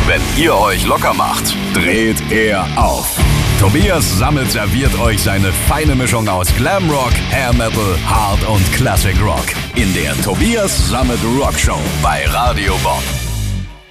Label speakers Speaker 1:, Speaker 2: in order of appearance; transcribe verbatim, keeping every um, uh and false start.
Speaker 1: Wenn ihr euch locker macht, dreht er auf. Tobias Sammet serviert euch seine feine Mischung aus Glamrock, Hair Metal, Hard und Classic Rock in der Tobias Sammet Rock Show bei Radio Bonn.